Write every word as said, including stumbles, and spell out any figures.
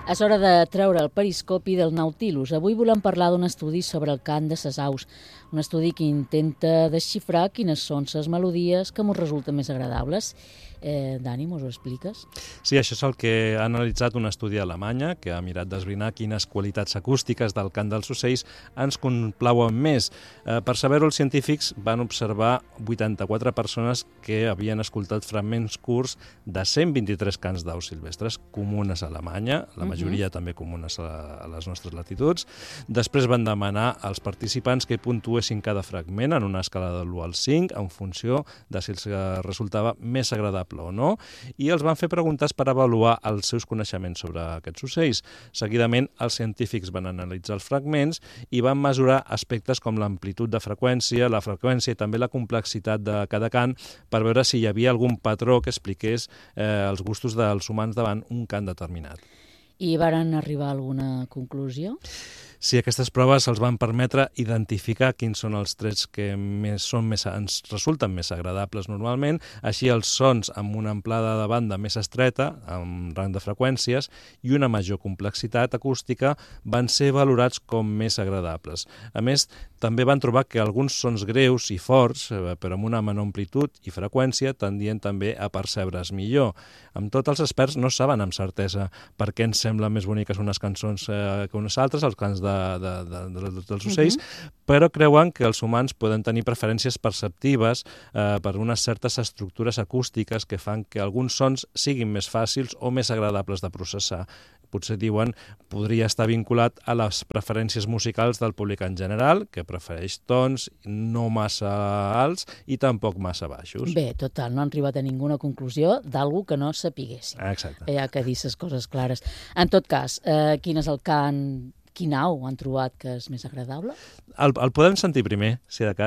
És hora de treure el periscopi del Nautilus. Avui volem parlar d'un estudi sobre el cant de ses aus, un estudi que intenta desxifrar quines són les melodies que ens resulten més agradables. Eh, Dani, mos ho expliques? Sí, això és el que ha analitzat un estudi a Alemanya, que ha mirat d'esbrinar quines qualitats acústiques del cant dels ocells ens complauen més. Eh, per saber-ho, els científics van observar vuitanta-quatre persones que havien escoltat fragments curts de cent vint-i-tres cants d'aus silvestres comunes a Alemanya, la majoria uh-huh. també comunes a, a les nostres latituds. Després van demanar als participants que puntuessin cada fragment en una escala de l'u al cinc en funció de si els resultava més agradable o no, i els van fer preguntes per avaluar els seus coneixements sobre aquests ocells. Seguidament, els científics van analitzar els fragments i van mesurar aspectes com l'amplitud de freqüència, la freqüència i també la complexitat de cada cant per veure si hi havia algun patró que expliqués eh, els gustos dels humans davant un cant determinat. I varen arribar a alguna conclusió? Sí, aquestes proves els van permetre identificar quins són els trets que més, són més, ens resulten més agradables normalment. Així, els sons amb una amplada de banda més estreta, amb rang de freqüències, i una major complexitat acústica van ser valorats com més agradables. A més, també van trobar que alguns sons greus i forts, però amb una menor amplitud i freqüència, tendien també a percebre's millor. Amb tot, els experts no saben amb certesa per què ens semblen més boniques unes cançons eh, que unes altres, els cants de De, de, de, de, dels ocells, uh-huh. però creuen que els humans poden tenir preferències perceptives eh, per unes certes estructures acústiques que fan que alguns sons siguin més fàcils o més agradables de processar. Potser diuen podria estar vinculat a les preferències musicals del públic en general, que prefereix tons no massa alts i tampoc massa baixos. Bé, total, no han arribat a ninguna conclusió d'algú que no sapiguessin. Exacte. Hi ha que dir les coses clares. En tot cas, eh, quin és el cant... Quin au han trobat que és més agradable? El, el podem sentir primer, si de cas.